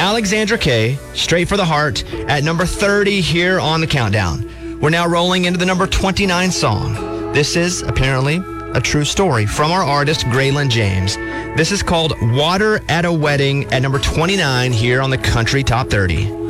Alexandra Kay, Straight for the Heart, at number 30 here on the countdown. We're now rolling into the number 29 song. This is apparently a true story from our artist, Graylin James. This is called Water at a Wedding at number 29 here on the Country Top 30.